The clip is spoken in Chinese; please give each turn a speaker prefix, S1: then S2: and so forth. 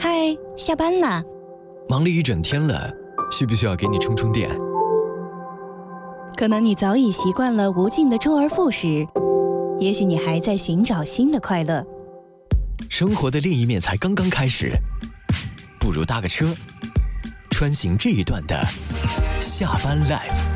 S1: 嗨，下班啦？
S2: 忙了一整天了，需不需要给你充充电？
S1: 可能你早已习惯了无尽的周而复始，也许你还在寻找新的快乐。
S2: 生活的另一面才刚刚开始，不如搭个车，穿行这一段的下班 life。